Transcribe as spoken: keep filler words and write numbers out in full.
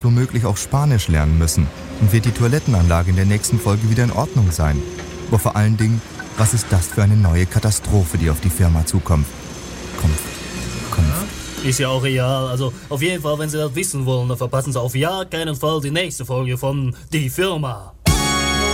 womöglich auch Spanisch lernen müssen? Und wird die Toilettenanlage in der nächsten Folge wieder in Ordnung sein? Aber vor allen Dingen, was ist das für eine neue Katastrophe, die auf die Firma zukommt? Kommt, kommt. Ja, ist ja auch real. Also auf jeden Fall, wenn Sie das wissen wollen, dann verpassen Sie auf ja keinen Fall die nächste Folge von Die Firma.